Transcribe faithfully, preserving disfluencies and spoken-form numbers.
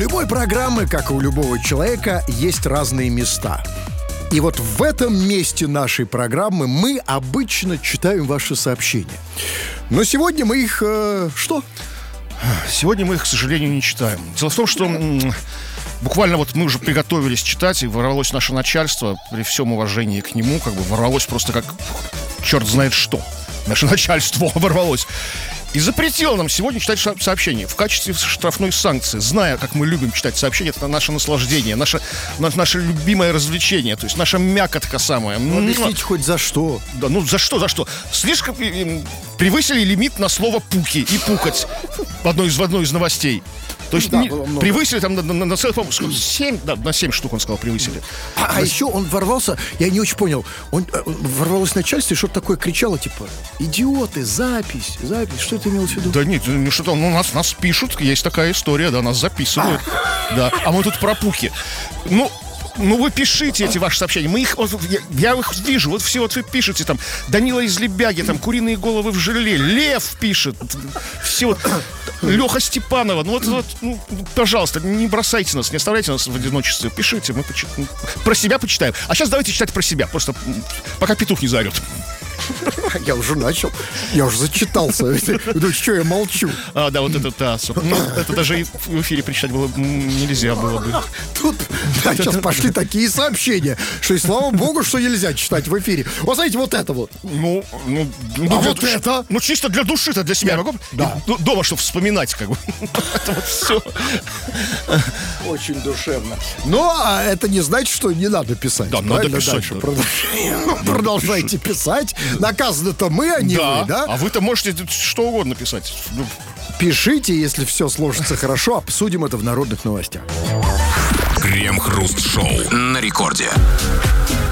любой программы, как и у любого человека, есть разные места. И вот в этом месте нашей программы мы обычно читаем ваши сообщения. Но сегодня мы их... Э, что? Сегодня мы их, к сожалению, не читаем. Дело в том, что м- буквально вот мы уже приготовились читать, и ворвалось наше начальство, при всем уважении к нему, как бы ворвалось просто как черт знает что. Наше начальство ворвалось. И запретил нам сегодня читать сообщения в качестве штрафной санкции, зная, как мы любим читать сообщения. Это наше наслаждение, наше, наше любимое развлечение, то есть наша мякотка самая. Ну, объясните хоть за что. Да, ну за что, за что? Слишком превысили лимит на слово «пуки» и «пукать» в одной из, в одной из новостей. То есть да, не, превысили там на, на, на целых, по-моему, семь, да, на семь штук, он сказал, превысили. А, а еще он ворвался, я не очень понял, он э, ворвалось начальство и что-то такое кричало, типа, идиоты, запись, запись, что ты имел в виду? Да нет, ну что-то, ну нас, нас пишут, есть такая история, да, нас записывают, да, а мы тут про пуки. Ну, Ну вы пишите эти ваши сообщения. Мы их, вот, я, я их вижу. Вот все вот вы пишете там Данила из Лебяги, там куриные головы в желе, Лев пишет. Все вот Леха Степанова. Ну вот, вот ну, пожалуйста, не бросайте нас, не оставляйте нас в одиночестве. Пишите, мы почи... про себя почитаем. А сейчас давайте читать про себя. Просто пока петух не заорет. Я уже начал. Я уже зачитался. Ну что, я молчу. А, да, вот это, да. Ну, это даже и в эфире прочитать было нельзя было бы. Тут, да, сейчас пошли такие сообщения, что и слава богу, что нельзя читать в эфире. Вот знаете, вот это вот. Ну, ну, ну а вот душ... это? Ну, чисто для души-то, для себя. Могу? Да. И, дома, чтобы вспоминать, как бы. Это вот все. Очень душевно. Но а это не значит, что не надо писать. Да, надо писать. Да. Продолжайте писать. Наказаны-то мы, а не да. вы, да? А вы-то можете что угодно писать. Пишите, если все сложится хорошо, обсудим это в народных новостях. Крем-хруст-шоу на рекорде.